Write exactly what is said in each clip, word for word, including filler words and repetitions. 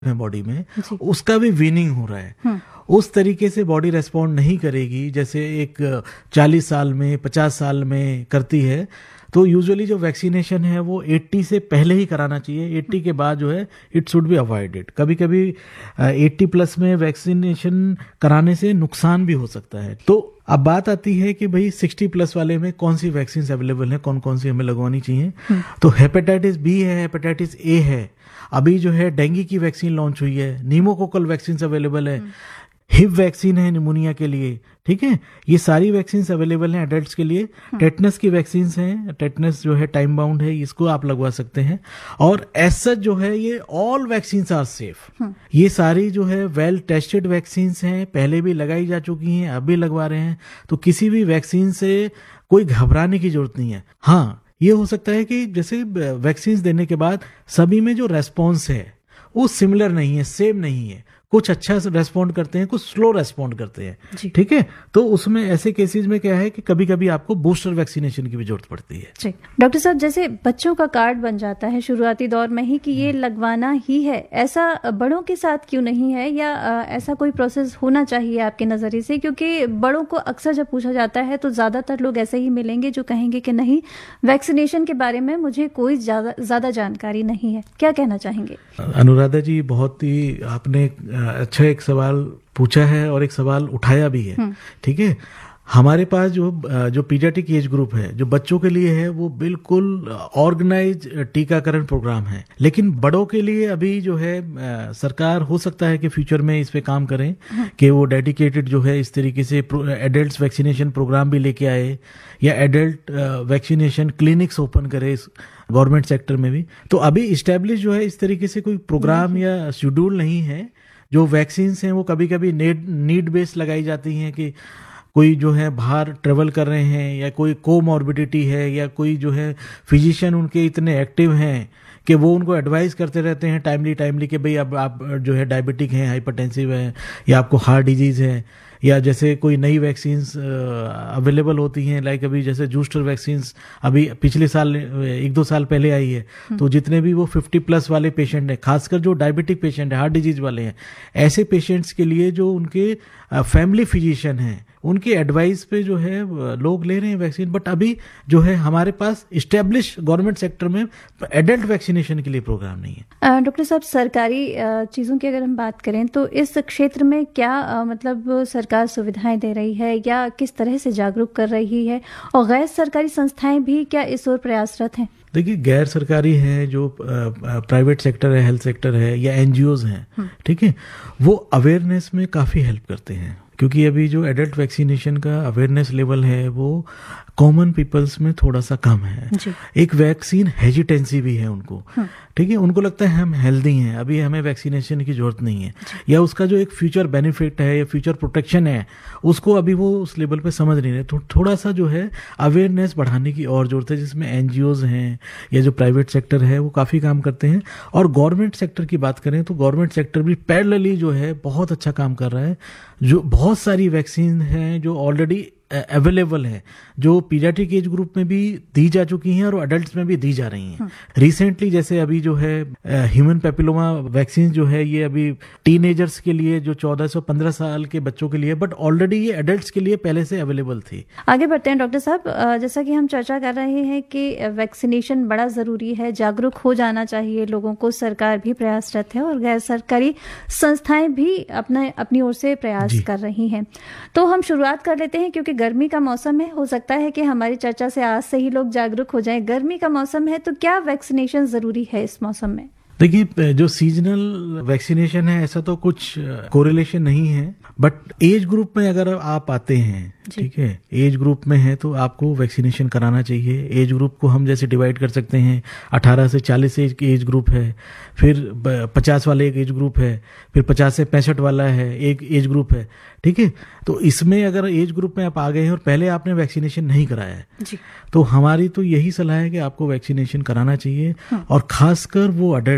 है बॉडी में, उसका भी वीनिंग हो रहा है। उस तरीके से बॉडी रेस्पॉन्ड नहीं करेगी जैसे एक चालीस साल में पचास साल में करती है। तो यूजुअली जो वैक्सीनेशन है वो अस्सी से पहले ही कराना चाहिए, अस्सी के बाद जो है इट शुड बी अवॉइडेड। कभी कभी अस्सी प्लस में वैक्सीनेशन कराने से नुकसान भी हो सकता है। तो अब बात आती है कि भाई साठ प्लस वाले में कौन सी वैक्सीन अवेलेबल है, कौन कौन सी हमें लगवानी चाहिए। तो हेपेटाइटिस बी है, हेपेटाइटिस ए है, अभी जो है डेंगू की वैक्सीन लॉन्च हुई है, न्यूमोकोकल वैक्सीन अवेलेबल है, हिप वैक्सीन है निमोनिया के लिए, ठीक है। ये सारी वैक्सीन अवेलेबल हैं एडल्ट्स के लिए। टेटनस की वैक्सीन हैं, टेटनस जो है टाइम बाउंड है, इसको आप लगवा सकते हैं। और एज सच जो है ये ऑल वैक्सीन आर सेफ। ये सारी जो है वेल टेस्टेड वैक्सीन हैं, पहले भी लगाई जा चुकी हैं, अब भी लगवा रहे हैं। तो किसी भी वैक्सीन से कोई घबराने की जरूरत नहीं है। हाँ, ये हो सकता है कि जैसे वैक्सीन देने के बाद सभी में जो रेस्पॉन्स है वो सिमिलर नहीं है, सेम नहीं है। कुछ अच्छा रेस्पॉन्ड करते हैं, कुछ स्लो रेस्पॉन्ड करते हैं, ठीक है। तो उसमें ऐसे केसेस में क्या है कि कभी कभी आपको बूस्टर वैक्सीनेशन की भी जरूरत पड़ती है। डॉक्टर साहब, जैसे बच्चों का कार्ड बन जाता है शुरुआती दौर में ही कि ये लगवाना ही है, ऐसा बड़ों के साथ क्यों नहीं है, या ऐसा कोई प्रोसेस होना चाहिए आपके नजरिए से? क्योंकि बड़ों को अक्सर जब पूछा जाता है तो ज्यादातर लोग ऐसे ही मिलेंगे जो कहेंगे कि नहीं, वैक्सीनेशन के बारे में मुझे कोई ज्यादा जानकारी नहीं है। क्या कहना चाहेंगे? अनुराधा जी, बहुत ही आपने अच्छा एक सवाल पूछा है और एक सवाल उठाया भी है, ठीक है। हमारे पास जो जो पीडियाट्रिक एज ग्रुप है, जो बच्चों के लिए है, वो बिल्कुल ऑर्गेनाइज टीकाकरण प्रोग्राम है। लेकिन बड़ों के लिए अभी जो है सरकार हो सकता है कि फ्यूचर में इस पे काम करें कि वो डेडिकेटेड जो है इस तरीके से एडल्ट वैक्सीनेशन प्रोग्राम भी लेके आए, या एडल्ट वैक्सीनेशन क्लिनिक्स ओपन करे गवर्नमेंट सेक्टर में भी। तो अभी इस्टेब्लिश जो है इस तरीके से कोई प्रोग्राम या शेड्यूल नहीं है। जो वैक्सीन हैं वो कभी कभी नीड नीड बेस्ड लगाई जाती हैं कि कोई जो है बाहर ट्रेवल कर रहे हैं, या कोई कोमॉर्बिडिटी है, या कोई जो है फिजिशियन उनके इतने एक्टिव हैं कि वो उनको एडवाइस करते रहते हैं टाइमली टाइमली कि भाई अब आप जो है डायबिटिक हैं, हाइपरटेंसिव हैं, या आपको हार्ट डिजीज है, या जैसे कोई नई वैक्सीन्स अवेलेबल होती हैं, लाइक अभी जैसे जूस्टर वैक्सीन्स अभी पिछले साल एक दो साल पहले आई है। तो जितने भी वो फिफ्टी प्लस वाले पेशेंट हैं, खासकर जो डायबिटिक पेशेंट है, हार्ट डिजीज वाले हैं, ऐसे पेशेंट्स के लिए जो उनके फैमिली फिजिशियन हैं, उनकी एडवाइस पे जो है लोग ले रहे हैं वैक्सीन। बट अभी जो है हमारे पास इस्टेब्लिश गवर्नमेंट सेक्टर में एडल्ट वैक्सीनेशन के लिए प्रोग्राम नहीं है। डॉक्टर साहब, सरकारी चीज़ों की अगर हम बात करें तो इस क्षेत्र में क्या आ, मतलब सरकार सुविधाएं दे रही है, या किस तरह से जागरूक कर रही है, और गैर सरकारी संस्थाएं भी क्या इस ओर प्रयासरत हैं? देखिए, गैर सरकारी है, जो प्राइवेट सेक्टर है, हेल्थ सेक्टर है, या एनजीओज हैं, ठीक है, वो अवेयरनेस में काफ़ी हेल्प करते हैं। क्योंकि अभी जो एडल्ट वैक्सीनेशन का अवेयरनेस लेवल है वो कॉमन पीपल्स में थोड़ा सा कम है। एक वैक्सीन हेजिटेंसी भी है उनको, ठीक है। उनको लगता है हम हेल्दी हैं, अभी हमें वैक्सीनेशन की जरूरत नहीं है, या उसका जो एक फ्यूचर बेनिफिट है या फ्यूचर प्रोटेक्शन है उसको अभी वो उस लेवल पे समझ नहीं रहे। तो थोड़ा सा जो है अवेयरनेस बढ़ाने की और जरूरत है, जिसमें एनजीओज हैं या जो प्राइवेट सेक्टर है वो काफ़ी काम करते हैं। और गवर्नमेंट सेक्टर की बात करें तो गवर्नमेंट सेक्टर भी पैरेलली जो है बहुत अच्छा काम कर रहा है। जो बहुत सारी वैक्सीन हैं जो ऑलरेडी अवेलेबल है, जो पीडियाट्रिक एज ग्रुप में भी दी जा चुकी हैं और अडल्ट्स में भी दी जा रही हैं। रिसेंटली जैसे अभी जो है ह्यूमन पेपिलोमा वैक्सीन जो है ये अभी टीनेजर्स के लिए, जो चौदह से पंद्रह साल के बच्चों के लिए, बट ऑलरेडी ये अडल्ट्स के लिए पहले से अवेलेबल थी। आगे बढ़ते हैं डॉक्टर साहब, जैसा कि हम चर्चा कर रहे हैं कि वैक्सीनेशन बड़ा जरूरी है, जागरूक हो जाना चाहिए लोगों को, सरकार भी प्रयासरत है और गैर सरकारी संस्थाएं भी अपना अपनी ओर से प्रयास कर रही हैं। तो हम शुरुआत कर लेते हैं, क्योंकि गर्मी का मौसम है, हो सकता है कि हमारी चर्चा से आज से ही लोग जागरूक हो जाएं। गर्मी का मौसम है तो क्या वैक्सीनेशन जरूरी है इस मौसम में? देखिए, जो सीजनल वैक्सीनेशन है ऐसा तो कुछ कोरिलेशन नहीं है, बट एज ग्रुप में अगर आप आते हैं, ठीक है, एज ग्रुप में है तो आपको वैक्सीनेशन कराना चाहिए। एज ग्रुप को हम जैसे डिवाइड कर सकते हैं, अठारह से चालीस एक एज ग्रुप है, फिर पचास वाला एक एज ग्रुप है, फिर पचास से पैंसठ वाला है एक एज ग्रुप है, ठीक है। तो इसमें अगर एज ग्रुप में आप आ गए हैं और पहले आपने वैक्सीनेशन नहीं कराया है जी, तो हमारी तो यही सलाह है कि आपको वैक्सीनेशन कराना चाहिए। और खासकर वो अडल्ट्स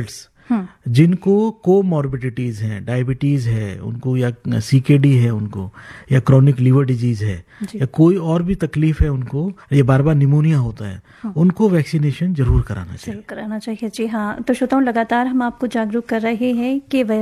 जिनको कोमॉर्बिडिटीज हैं, डायबिटीज है उनको, या सीकेडी है उनको, या क्रॉनिक लीवर डिजीज है, या कोई और भी तकलीफ है उनको, या बार बार निमोनिया होता है, हाँ। उनको वैक्सीनेशन जरूर कराना चाहिए जरूर कराना चाहिए। जी हाँ, तो श्रोताओं, लगातार हम आपको जागरूक कर रहे हैं कि